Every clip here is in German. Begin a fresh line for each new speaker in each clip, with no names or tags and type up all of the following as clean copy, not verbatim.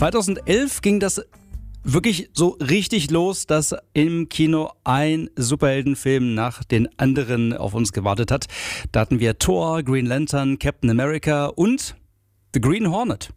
2011 ging das wirklich so richtig los, dass im Kino ein Superheldenfilm nach den anderen auf uns gewartet hat. Da hatten wir Thor, Green Lantern, Captain America und The Green Hornet.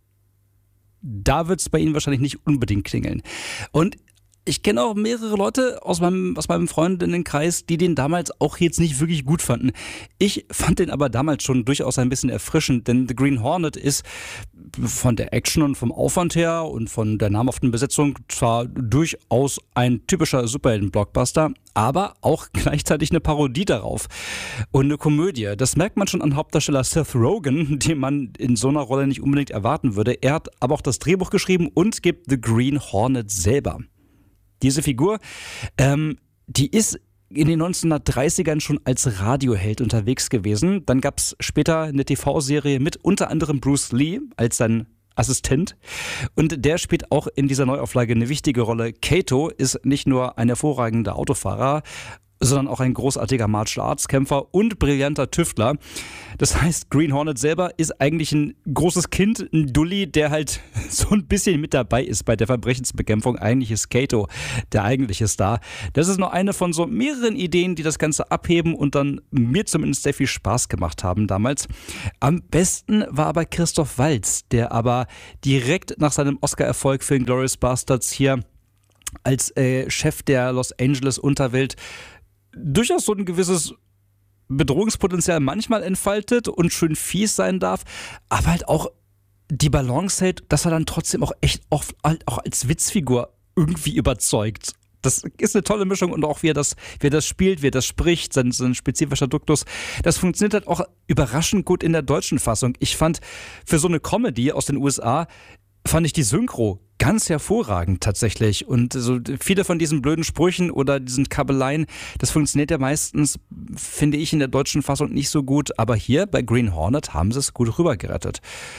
Da wird es bei Ihnen wahrscheinlich nicht unbedingt klingeln. Und ich kenne auch mehrere Leute aus meinem Freundinnenkreis, die den damals auch jetzt nicht wirklich gut fanden. Ich fand den aber damals schon durchaus ein bisschen erfrischend, denn The Green Hornet ist von der Action und vom Aufwand her und von der namhaften Besetzung zwar durchaus ein typischer Superhelden-Blockbuster, aber auch gleichzeitig eine Parodie darauf und eine Komödie. Das merkt man schon an Hauptdarsteller Seth Rogen, den man in so einer Rolle nicht unbedingt erwarten würde. Er hat aber auch das Drehbuch geschrieben und gibt The Green Hornet selber. Diese Figur, die ist in den 1930ern schon als Radioheld unterwegs gewesen. Dann gab es später eine TV-Serie mit unter anderem Bruce Lee als sein Assistent. Und der spielt auch in dieser Neuauflage eine wichtige Rolle. Kato ist nicht nur ein hervorragender Autofahrer, sondern auch ein großartiger Martial Arts Kämpfer und brillanter Tüftler. Das heißt, Green Hornet selber ist eigentlich ein großes Kind, ein Dulli, der halt so ein bisschen mit dabei ist bei der Verbrechensbekämpfung. Eigentlich ist Kato der eigentliche Star. Das ist nur eine von so mehreren Ideen, die das Ganze abheben und dann mir zumindest sehr viel Spaß gemacht haben damals. Am besten war aber Christoph Waltz, der aber direkt nach seinem Oscar-Erfolg für Inglourious Basterds hier als Chef der Los Angeles Unterwelt durchaus so ein gewisses Bedrohungspotenzial manchmal entfaltet und schön fies sein darf, aber halt auch die Balance hält, dass er dann trotzdem auch echt oft auch als Witzfigur irgendwie überzeugt. Das ist eine tolle Mischung und auch wie er das spielt, wie er das spricht, sein spezifischer Duktus. Das funktioniert halt auch überraschend gut in der deutschen Fassung. Ich fand, für so eine Comedy aus den USA fand ich die Synchro ganz hervorragend tatsächlich. Und so viele von diesen blöden Sprüchen oder diesen Kabeleien, das funktioniert ja meistens, finde ich, in der deutschen Fassung nicht so gut. Aber hier bei Green Hornet haben sie es gut rübergerettet.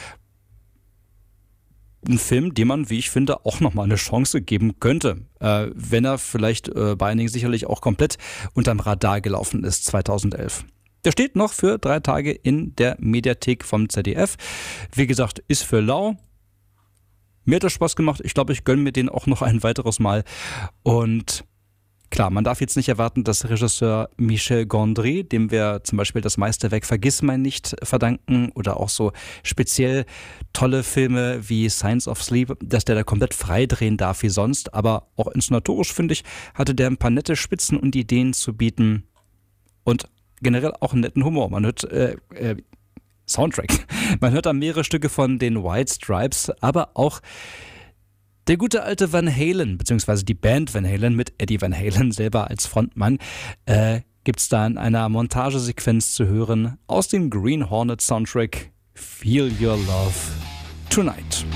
Ein Film, dem man, wie ich finde, auch nochmal eine Chance geben könnte. Wenn er vielleicht bei einigen sicherlich auch komplett unterm Radar gelaufen ist 2011. Der steht noch für 3 Tage in der Mediathek vom ZDF. Wie gesagt, ist für lau. Mir hat das Spaß gemacht. Ich glaube, ich gönne mir den auch noch ein weiteres Mal. Und klar, man darf jetzt nicht erwarten, dass Regisseur Michel Gondry, dem wir zum Beispiel das Meisterwerk Vergissmeinnicht verdanken oder auch so speziell tolle Filme wie Science of Sleep, dass der da komplett frei drehen darf wie sonst. Aber auch inszenatorisch, finde ich, hatte der ein paar nette Spitzen und Ideen zu bieten und generell auch einen netten Humor. Man hört Soundtrack. Man hört da mehrere Stücke von den White Stripes, aber auch der gute alte Van Halen, beziehungsweise die Band Van Halen mit Eddie Van Halen selber als Frontmann, gibt es da in einer Montagesequenz zu hören aus dem Green Hornet Soundtrack Feel Your Love Tonight.